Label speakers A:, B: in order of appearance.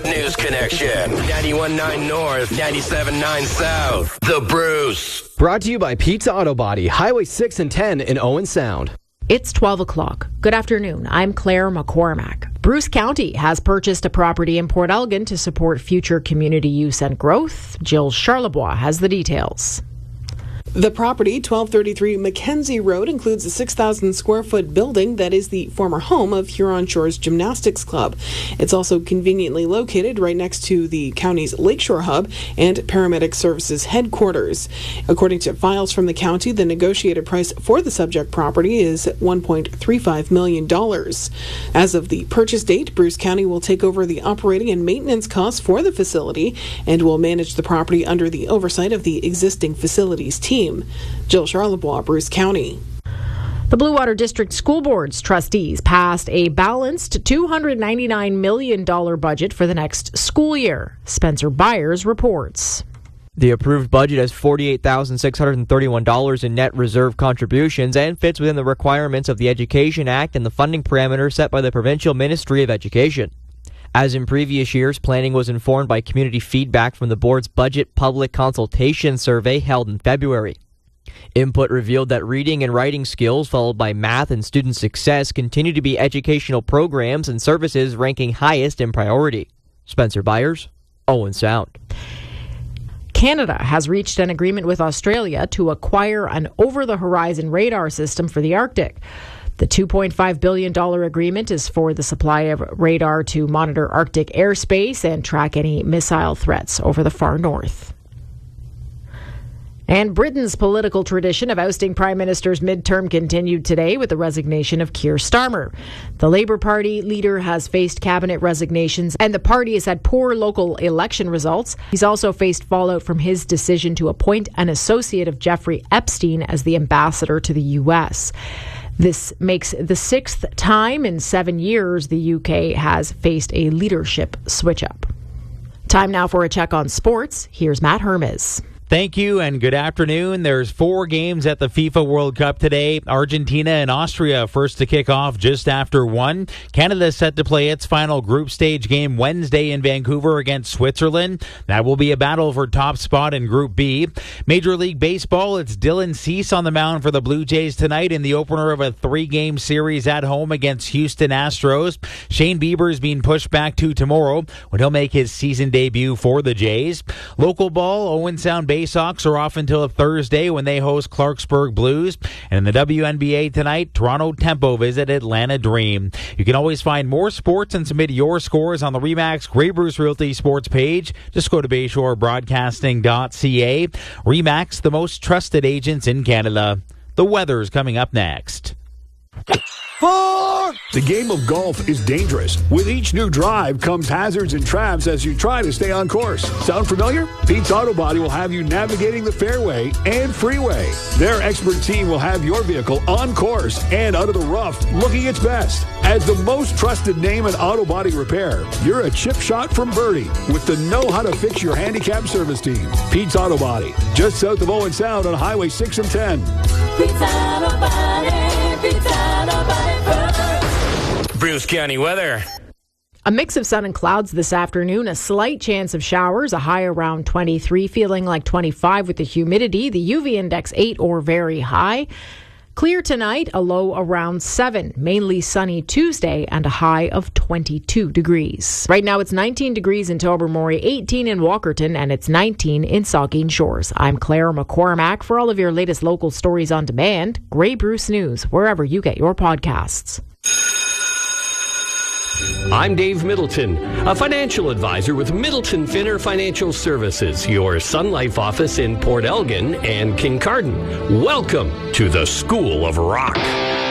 A: Good News Connection. 91.9 North, 97.9 South. The Bruce.
B: Brought to you by Pizza Auto Body, Highway 6 and 10 in Owen Sound.
C: It's 12 o'clock. Good afternoon. I'm Claire McCormack. Bruce County has purchased a property in Port Elgin to support future community use and growth. Jill Charlebois has the details.
D: The property, 1233 Mackenzie Road, includes a 6,000 square foot building that is the former home of Huron Shores Gymnastics Club. It's also conveniently located right next to the county's Lakeshore Hub and Paramedic Services headquarters. According to files from the county, the negotiated price for the subject property is $1.35 million. As of the purchase date, Bruce County will take over the operating and maintenance costs for the facility and will manage the property under the oversight of the existing facilities team. Jill Charlebois, Bruce County.
C: The Blue Water District School Board's trustees passed a balanced $299 million budget for the next school year. Spencer Byers reports.
E: The approved budget has $48,631 in net reserve contributions and fits within the requirements of the Education Act and the funding parameters set by the Provincial Ministry of Education. As in previous years, planning was informed by community feedback from the board's budget public consultation survey held in February. Input revealed that reading and writing skills, followed by math and student success, continue to be educational programs and services ranking highest in priority. Spencer Byers, Owen Sound.
C: Canada has reached an agreement with Australia to acquire an over-the-horizon radar system for the Arctic. The $2.5 billion agreement is for the supply of radar to monitor Arctic airspace and track any missile threats over the far north. And Britain's political tradition of ousting prime ministers midterm continued today with the resignation of Keir Starmer. The Labour Party leader has faced cabinet resignations, and the party has had poor local election results. He's also faced fallout from his decision to appoint an associate of Jeffrey Epstein as the ambassador to the U.S. This makes the sixth time in 7 years the UK has faced a leadership switch-up. Time now for a check on sports. Here's Matt Hermes.
F: Thank you and good afternoon. There's 4 games at the FIFA World Cup today. Argentina and Austria first to kick off just after 1. Canada is set to play its final group stage game Wednesday in Vancouver against Switzerland. That will be a battle for top spot in Group B. Major League Baseball, it's Dylan Cease on the mound for the Blue Jays tonight in the opener of a 3-game series at home against Houston Astros. Shane Bieber is being pushed back to tomorrow when he'll make his season debut for the Jays. Local ball, Owen Sound Bay Sox are off until Thursday when they host Clarksburg Blues. And in the WNBA tonight, Toronto Tempo visit Atlanta Dream. You can always find more sports and submit your scores on the RE/MAX Grey Bruce Realty sports page. Just go to BayshoreBroadcasting.ca. RE/MAX, the most trusted agents in Canada. The weather's coming up next.
G: The game of golf is dangerous. With each new drive comes hazards and traps as you try to stay on course. Sound familiar? Pete's Auto Body will have you navigating the fairway and freeway. Their expert team will have your vehicle on course and out of the rough looking its best. As the most trusted name in auto body repair, you're a chip shot from Birdie with the know-how-to-fix your handicap service team. Pete's Auto Body, just south of Owen Sound on Highway 6 and 10.
H: Pete's Auto Body, Pete's Auto Body.
A: Bruce County weather.
C: A mix of sun and clouds this afternoon, a slight chance of showers, a high around 23, feeling like 25 with the humidity, the UV index 8 or very high. Clear tonight, a low around 7, mainly sunny Tuesday, and a high of 22 degrees. Right now it's 19 degrees in Tobermory, 18 in Walkerton, and it's 19 in Saugeen Shores. I'm Claire McCormack. For all of your latest local stories on demand, Grey Bruce News, wherever you get your podcasts.
I: I'm Dave Middleton, a financial advisor with Middleton Finner Financial Services, your Sun Life office in Port Elgin and Kincardine. Welcome to the School of Rock.